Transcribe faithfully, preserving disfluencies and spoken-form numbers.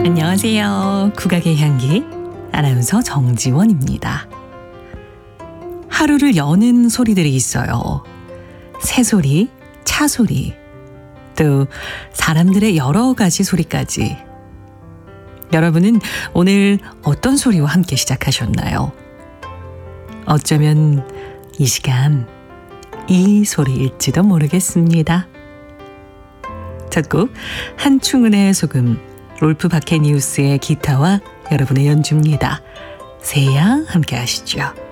안녕하세요. 국악의 향기 아나운서 정지원입니다. 하루를 여는 소리들이 있어요. 새소리, 차소리, 또 사람들의 여러 가지 소리까지. 여러분은 오늘 어떤 소리와 함께 시작하셨나요? 어쩌면 이 시간 이 소리일지도 모르겠습니다. 첫 곡 한충은의 소금, 롤프 바케니우스의 기타와 여러분의 연주입니다. 새야 함께 하시죠.